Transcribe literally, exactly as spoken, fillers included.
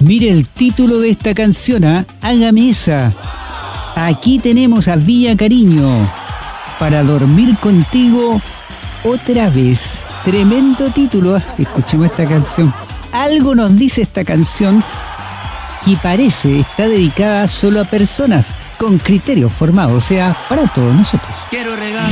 Mire el título de esta canción, ¿eh? Hágame esa. Aquí tenemos a Villa Cariño, para dormir contigo otra vez. Tremendo título, ¿eh? Escuchemos esta canción. Algo nos dice esta canción que parece está dedicada solo a personas con criterios formados, o sea, para todos nosotros. Quiero regalar